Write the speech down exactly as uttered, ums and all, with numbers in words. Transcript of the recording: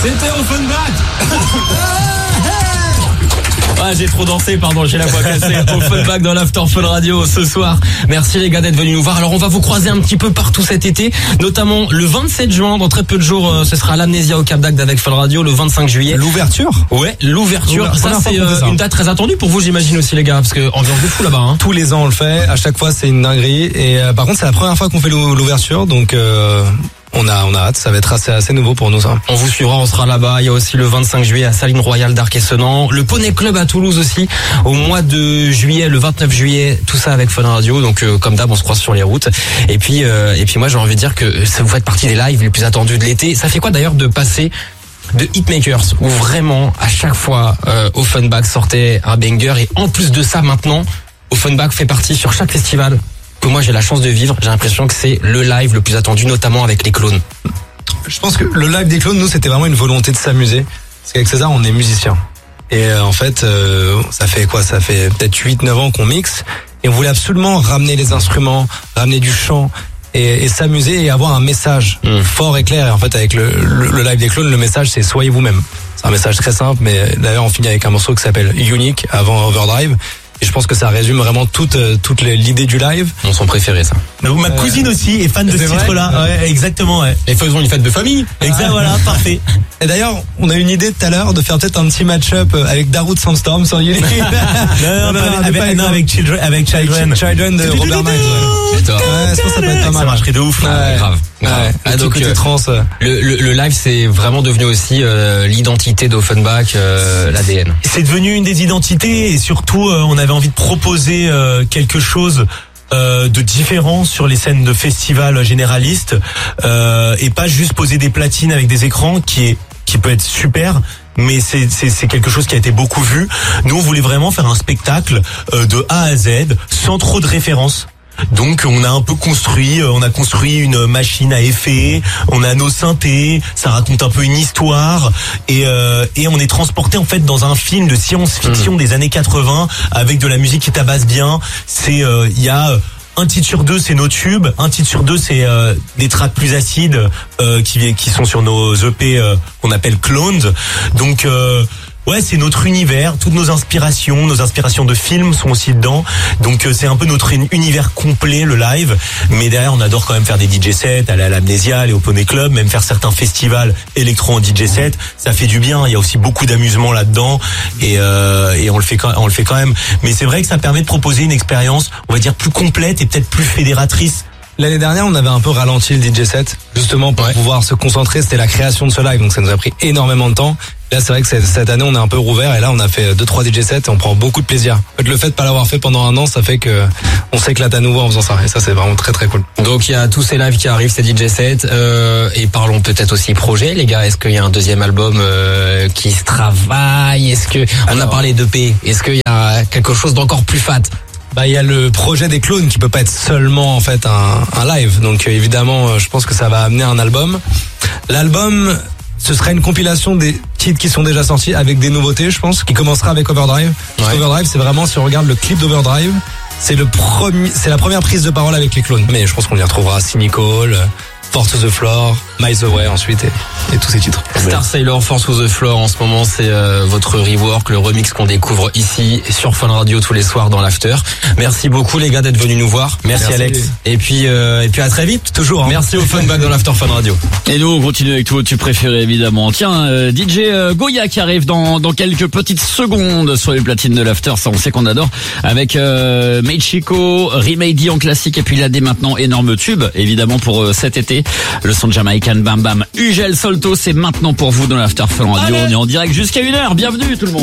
C'était Offenbach. Ah, j'ai trop dansé, pardon, j'ai la voix cassée. Offenbach dans l'After Fun Radio ce soir. Merci les gars d'être venus nous voir. Alors on va vous croiser un petit peu partout cet été, notamment le vingt-sept juin, dans très peu de jours, ce sera l'Amnésia au Cap d'Agde avec Fun Radio, le vingt-cinq juillet. L'ouverture ? Ouais, l'ouverture. L'ouverture. Ça c'est euh, une date très attendue pour vous, j'imagine aussi les gars, parce que ambiance de fou là-bas. Hein. Tous les ans on le fait, à chaque fois c'est une dinguerie. Et euh, par contre c'est la première fois qu'on fait l'ouverture, donc... Euh... On a, on a hâte, ça va être assez, assez nouveau pour nous, ça. On vous suivra, on sera là-bas. Il y a aussi le vingt-cinq juillet à Saline Royale d'Arc-et-Senans. Le Poney Club à Toulouse aussi. Au mois de juillet, le vingt-neuf juillet, tout ça avec Fun Radio. Donc, euh, comme d'hab, on se croise sur les routes. Et puis, euh, et puis moi, j'ai envie de dire que ça vous fait partie des lives les plus attendus de l'été. Ça fait quoi d'ailleurs de passer de Hitmakers, où vraiment, à chaque fois, euh, Offenbach sortait un banger. Et en plus de ça, maintenant, Offenbach fait partie sur chaque festival que moi j'ai la chance de vivre. J'ai l'impression que c'est le live le plus attendu, notamment avec les clones. Je pense que le live des clones, nous, c'était vraiment une volonté de s'amuser. Parce qu'avec César, on est musicien. Et euh, en fait, euh, ça fait quoi? Ça fait peut-être huit neuf ans qu'on mixe. Et on voulait absolument ramener les instruments, ramener du chant et, et s'amuser et avoir un message mmh. fort et clair. Et en fait, avec le, le, le live des clones, le message, c'est soyez vous-même. C'est un message très simple, mais d'ailleurs, on finit avec un morceau qui s'appelle Unique avant Overdrive. Et je pense que ça résume vraiment toute toute l'idée du live. Mon son préféré, ça. Ma euh, cousine aussi est fan de ce titre-là. Ouais, exactement, ouais. Et faisons une fête de famille. Exact, voilà, parfait. Et d'ailleurs, on a une idée tout à l'heure de faire peut-être un petit match-up avec Darude Sandstorm sur Unity. non, non, non, avec, avec, non, avec Children, avec Children. Children de Robert Miles. Ouais, je pense que ça peut être pas mal. Ça marcherait de ouf. Ouais, ouais, grave. Ouais. Ah, donc euh, trans. Le, le, le live, c'est vraiment devenu aussi euh, l'identité d'Offenbach, euh, l'A D N. C'est devenu une des identités et surtout, euh, on avait envie de proposer euh, quelque chose euh, de différent sur les scènes de festivals généralistes euh, et pas juste poser des platines avec des écrans qui est qui peut être super. Mais c'est, c'est, c'est quelque chose qui a été beaucoup vu. Nous, on voulait vraiment faire un spectacle euh, de A à Z, sans trop de références. Donc on a un peu construit, on a construit une machine à effet, on a nos synthés, ça raconte un peu une histoire et euh, et on est transporté en fait dans un film de science-fiction mmh. des années quatre-vingts avec de la musique qui tabasse bien. C'est il euh, y a un titre sur deux, c'est nos tubes. Un titre sur deux, c'est euh, des tracks plus acides euh, qui qui sont sur nos E P euh, qu'on appelle clones. Donc euh, ouais, c'est notre univers, toutes nos inspirations, nos inspirations de films sont aussi dedans. Donc euh, c'est un peu notre univers complet, le live. Mais derrière, on adore quand même faire des D J sets, aller à l'Amnésia, aller au Poney Club, même faire certains festivals électro en D J set. Ça fait du bien. Il y a aussi beaucoup d'amusement là-dedans et euh, et on le fait quand on le fait quand même. Mais c'est vrai que ça permet de proposer une expérience, on va dire plus complète et peut-être plus fédératrice. L'année dernière, on avait un peu ralenti le D J set, justement pour ouais. pouvoir se concentrer. C'était la création de ce live, donc ça nous a pris énormément de temps. Là, c'est vrai que cette année, on est un peu rouvert et là, on a fait deux, trois D J sets et on prend beaucoup de plaisir. En fait, le fait de pas l'avoir fait pendant un an, ça fait que on s'éclate à nouveau en faisant ça. Et ça, c'est vraiment très, très cool. Donc, il y a tous ces lives qui arrivent, ces D J sets. Euh, et parlons peut-être aussi projet, les gars. Est-ce qu'il y a un deuxième album euh, qui se travaille? Est-ce que on Alors, a parlé d'E P? Est-ce qu'il y a quelque chose d'encore plus fat? Bah, il y a le projet des clones qui peut pas être seulement en fait un, un live. Donc, euh, évidemment, je pense que ça va amener un album. L'album, ce sera une compilation des titres qui sont déjà sortis avec des nouveautés, je pense, qui commencera avec Overdrive. Ouais. Overdrive, c'est vraiment, si on regarde le clip d'Overdrive, c'est le premier, c'est la première prise de parole avec les clones. Mais je pense qu'on y retrouvera Cynical, Force to the Floor, Miles Away ensuite et, et tous ces titres. Star Sailor, Force to the Floor en ce moment, c'est euh, votre rework, le remix qu'on découvre ici sur Fun Radio tous les soirs dans l'after. Merci beaucoup les gars d'être venus nous voir. Merci, Merci Alex. Et puis euh, et puis à très vite toujours. Hein. Merci au Offenbach dans l'after Fun Radio. Et nous on continue avec tous vos tubes préférés évidemment. Tiens, euh, D J euh, Goya qui arrive dans dans quelques petites secondes sur les platines de l'after, ça on sait qu'on adore, avec euh, Mexico, Remedy en classique et puis là dès maintenant énorme tube évidemment pour euh, cet été. Le son de Jamaican Bam Bam, Ugel Solto, c'est maintenant pour vous dans l'After Fun Radio. On est en direct jusqu'à une heure. Bienvenue tout le monde.